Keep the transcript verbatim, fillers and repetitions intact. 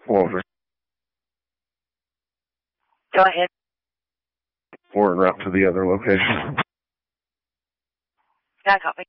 Over. Go ahead. We're en route to the other location. Yeah, copy.